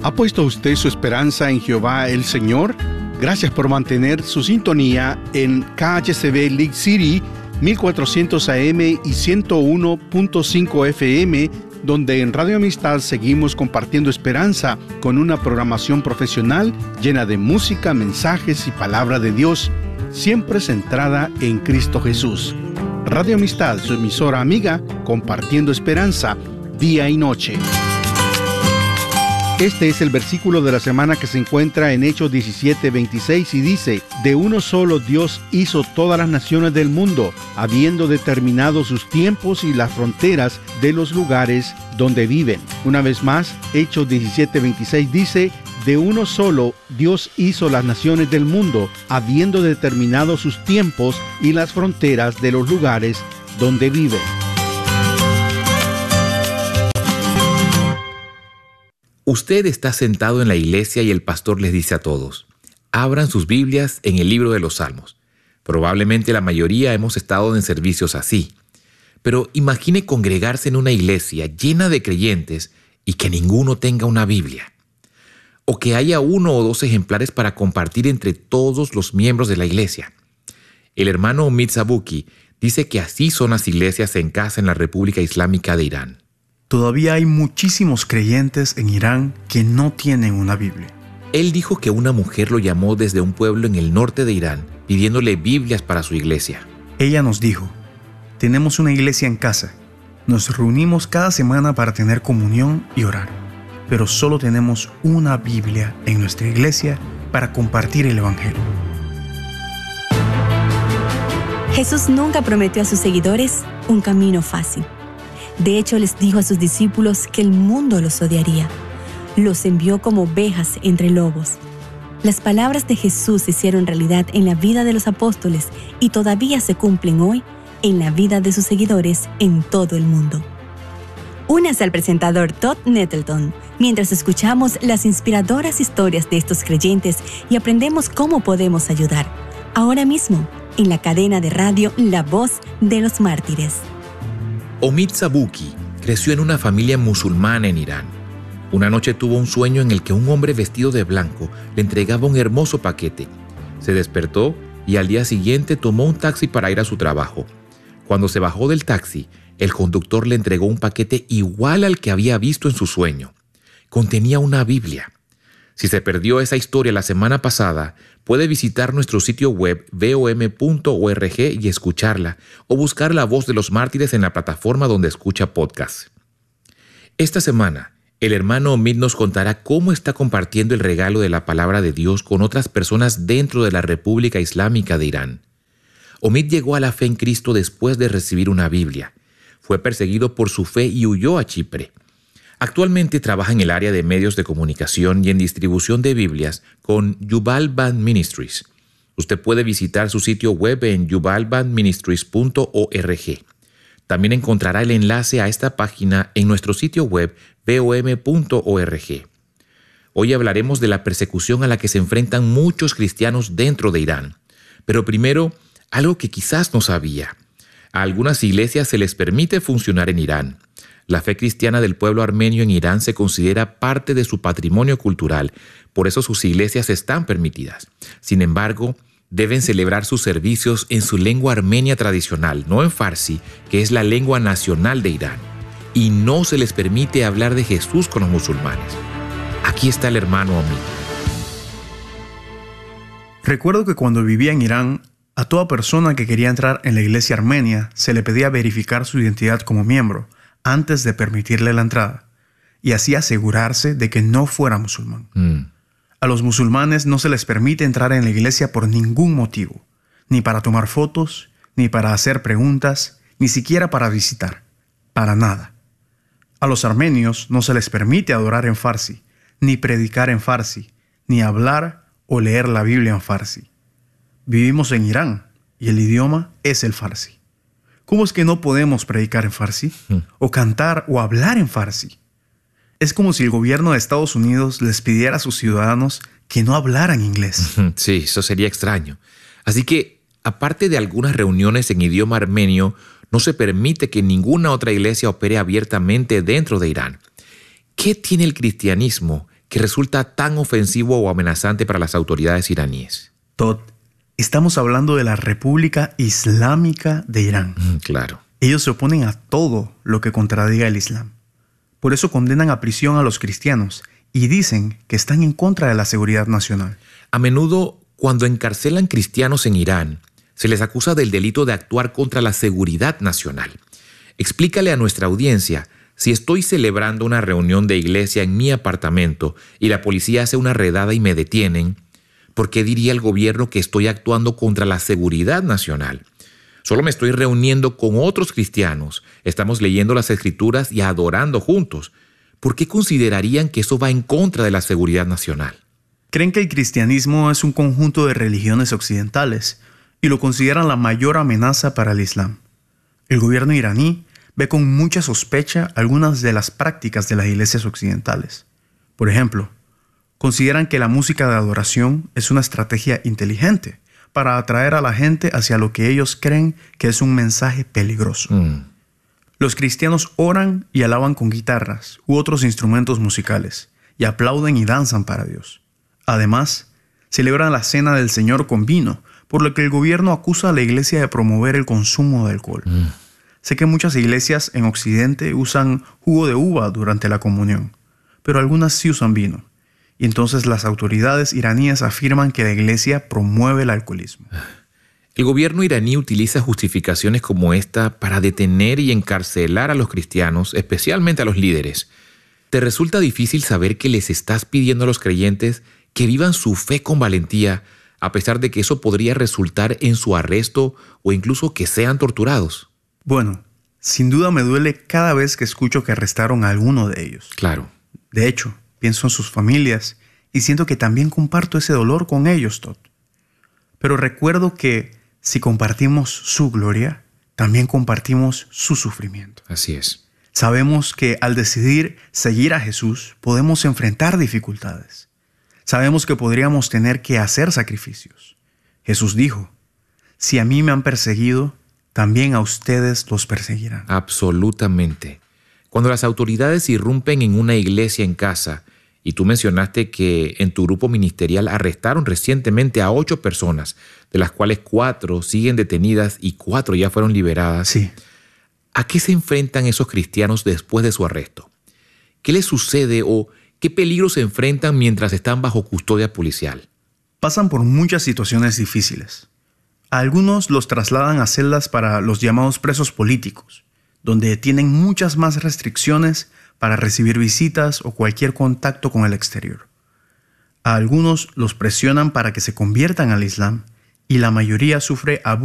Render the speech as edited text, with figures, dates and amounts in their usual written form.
¿Ha puesto usted su esperanza en Jehová el Señor? Gracias por mantener su sintonía en KHCB League City, 1400 AM y 101.5 FM, donde en Radio Amistad seguimos compartiendo esperanza con una programación profesional llena de música, mensajes y palabra de Dios, siempre centrada en Cristo Jesús. Radio Amistad, su emisora amiga, compartiendo esperanza día y noche. Este es el versículo de la semana que se encuentra en Hechos 17:26 y dice: de uno solo Dios hizo todas las naciones del mundo, habiendo determinado sus tiempos y las fronteras de los lugares donde viven. Una vez más, Hechos 17:26 dice: de uno solo Dios hizo las naciones del mundo, habiendo determinado sus tiempos y las fronteras de los lugares donde viven. Usted está sentado en la iglesia y el pastor les dice a todos: abran sus Biblias en el libro de los Salmos. Probablemente la mayoría hemos estado en servicios así. Pero imagine congregarse en una iglesia llena de creyentes y que ninguno tenga una Biblia. O que haya 1 o 2 ejemplares para compartir entre todos los miembros de la iglesia. El hermano Omid Sabuki dice que así son las iglesias en casa en la República Islámica de Irán. Todavía hay muchísimos creyentes en Irán que no tienen una Biblia. Él dijo que una mujer lo llamó desde un pueblo en el norte de Irán, pidiéndole Biblias para su iglesia. Ella nos dijo: tenemos una iglesia en casa. Nos reunimos cada semana para tener comunión y orar. Pero solo tenemos una Biblia en nuestra iglesia para compartir el Evangelio. Jesús nunca prometió a sus seguidores un camino fácil. De hecho, les dijo a sus discípulos que el mundo los odiaría. Los envió como ovejas entre lobos. Las palabras de Jesús se hicieron realidad en la vida de los apóstoles y todavía se cumplen hoy en la vida de sus seguidores en todo el mundo. Únase al presentador Todd Nettleton mientras escuchamos las inspiradoras historias de estos creyentes y aprendemos cómo podemos ayudar. Ahora mismo, en la cadena de radio La Voz de los Mártires. Omid Sabuki creció en una familia musulmana en Irán. Una noche tuvo un sueño en el que un hombre vestido de blanco le entregaba un hermoso paquete. Se despertó y al día siguiente tomó un taxi para ir a su trabajo. Cuando se bajó del taxi, el conductor le entregó un paquete igual al que había visto en su sueño. Contenía una Biblia. Si se perdió esa historia la semana pasada, puede visitar nuestro sitio web vom.org y escucharla, o buscar La Voz de los Mártires en la plataforma donde escucha podcast. Esta semana, el hermano Omid nos contará cómo está compartiendo el regalo de la palabra de Dios con otras personas dentro de la República Islámica de Irán. Omid llegó a la fe en Cristo después de recibir una Biblia. Fue perseguido por su fe y huyó a Chipre. Actualmente trabaja en el área de medios de comunicación y en distribución de Biblias con Yuval Band Ministries. Usted puede visitar su sitio web en yuvalbandministries.org. También encontrará el enlace a esta página en nuestro sitio web vom.org. Hoy hablaremos de la persecución a la que se enfrentan muchos cristianos dentro de Irán. Pero primero, algo que quizás no sabía. A algunas iglesias se les permite funcionar en Irán. La fe cristiana del pueblo armenio en Irán se considera parte de su patrimonio cultural, por eso sus iglesias están permitidas. Sin embargo, deben celebrar sus servicios en su lengua armenia tradicional, no en farsi, que es la lengua nacional de Irán. Y no se les permite hablar de Jesús con los musulmanes. Aquí está el hermano Omid. Recuerdo que cuando vivía en Irán, a toda persona que quería entrar en la iglesia armenia se le pedía verificar su identidad como miembro antes de permitirle la entrada, y así asegurarse de que no fuera musulmán. A los musulmanes no se les permite entrar en la iglesia por ningún motivo, ni para tomar fotos, ni para hacer preguntas, ni siquiera para visitar, para nada. A los armenios no se les permite adorar en farsi, ni predicar en farsi, ni hablar o leer la Biblia en farsi. Vivimos en Irán y el idioma es el farsi. ¿Cómo es que no podemos predicar en farsi? O cantar o hablar en farsi. Es como si el gobierno de Estados Unidos les pidiera a sus ciudadanos que no hablaran inglés. Sí, eso sería extraño. Así que, aparte de algunas reuniones en idioma armenio, no se permite que ninguna otra iglesia opere abiertamente dentro de Irán. ¿Qué tiene el cristianismo que resulta tan ofensivo o amenazante para las autoridades iraníes? Todd, estamos hablando de la República Islámica de Irán. Claro. Ellos se oponen a todo lo que contradiga el Islam. Por eso condenan a prisión a los cristianos y dicen que están en contra de la seguridad nacional. A menudo, cuando encarcelan cristianos en Irán, se les acusa del delito de actuar contra la seguridad nacional. Explícale a nuestra audiencia, si estoy celebrando una reunión de iglesia en mi apartamento y la policía hace una redada y me detienen, ¿por qué diría el gobierno que estoy actuando contra la seguridad nacional? Solo me estoy reuniendo con otros cristianos, estamos leyendo las escrituras y adorando juntos. ¿Por qué considerarían que eso va en contra de la seguridad nacional? Creen que el cristianismo es un conjunto de religiones occidentales y lo consideran la mayor amenaza para el Islam. El gobierno iraní ve con mucha sospecha algunas de las prácticas de las iglesias occidentales. Por ejemplo, consideran que la música de adoración es una estrategia inteligente para atraer a la gente hacia lo que ellos creen que es un mensaje peligroso. Los cristianos oran y alaban con guitarras u otros instrumentos musicales y aplauden y danzan para Dios. Además, celebran la cena del Señor con vino, por lo que el gobierno acusa a la iglesia de promover el consumo de alcohol. Sé que muchas iglesias en Occidente usan jugo de uva durante la comunión, pero algunas sí usan vino. Y entonces las autoridades iraníes afirman que la iglesia promueve el alcoholismo. El gobierno iraní utiliza justificaciones como esta para detener y encarcelar a los cristianos, especialmente a los líderes. ¿Te resulta difícil saber que les estás pidiendo a los creyentes que vivan su fe con valentía, a pesar de que eso podría resultar en su arresto o incluso que sean torturados? Bueno, sin duda me duele cada vez que escucho que arrestaron a alguno de ellos. Claro. De hecho, pienso en sus familias y siento que también comparto ese dolor con ellos, Todd. Pero recuerdo que si compartimos su gloria, también compartimos su sufrimiento. Así es. Sabemos que al decidir seguir a Jesús, podemos enfrentar dificultades. Sabemos que podríamos tener que hacer sacrificios. Jesús dijo, si a mí me han perseguido, también a ustedes los perseguirán. Absolutamente. Cuando las autoridades irrumpen en una iglesia en casa, y tú mencionaste que en tu grupo ministerial arrestaron recientemente a 8 personas, de las cuales 4 siguen detenidas y 4 ya fueron liberadas. Sí. ¿A qué se enfrentan esos cristianos después de su arresto? ¿Qué les sucede o qué peligros se enfrentan mientras están bajo custodia policial? Pasan por muchas situaciones difíciles. A algunos los trasladan a celdas para los llamados presos políticos, donde tienen muchas más restricciones para recibir visitas o cualquier contacto con el exterior. A algunos los presionan para que se conviertan al Islam y la mayoría sufre abusos